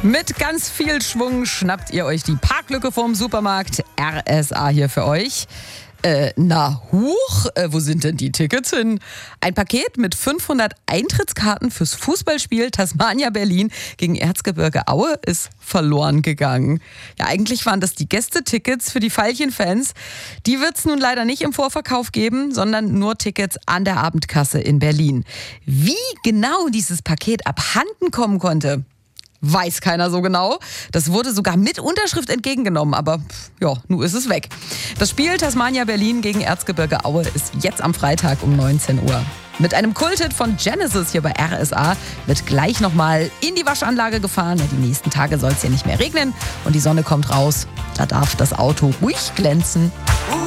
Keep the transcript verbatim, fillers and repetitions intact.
Mit ganz viel Schwung schnappt ihr euch die Parklücke vom Supermarkt. R S A hier für euch. Äh, na huch, äh, wo sind denn die Tickets hin? Ein Paket mit fünfhundert Eintrittskarten fürs Fußballspiel Tasmania Berlin gegen Erzgebirge Aue ist verloren gegangen. Ja, eigentlich waren das die Gästetickets für die Veilchen-Fans. Die wird es nun leider nicht im Vorverkauf geben, sondern nur Tickets an der Abendkasse in Berlin. Wie genau dieses Paket abhanden kommen konnte, weiß keiner so genau. Das wurde sogar mit Unterschrift entgegengenommen, aber ja, nun ist es weg. Das Spiel Tasmania Berlin gegen Erzgebirge Aue ist jetzt am Freitag um neunzehn Uhr. Mit einem Kulthit von Genesis hier bei R S A wird gleich nochmal in die Waschanlage gefahren. Ja, die nächsten Tage soll es ja nicht mehr regnen und die Sonne kommt raus. Da darf das Auto ruhig glänzen.